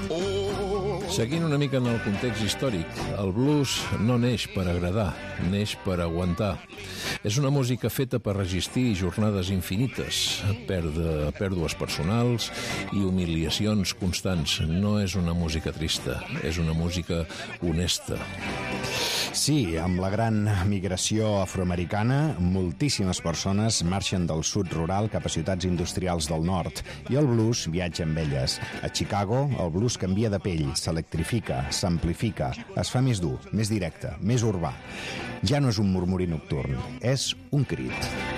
Seguint una mica en el context històric, el blues no neix per agradar, neix per aguantar. És una música feta per resistir jornades infinites, pèrdues personals i humiliacions constants. No és una música trista, és una música honesta. Sí, amb la gran migració afroamericana, moltíssimes persones marxen del sud rural cap a ciutats industrials del nord i el blues viatja amb elles. A Chicago, el blues canvia de pell, s'electrifica, s'amplifica, es fa més dur, més directe, més urbà. Ja no és un murmuri nocturn, és un crit.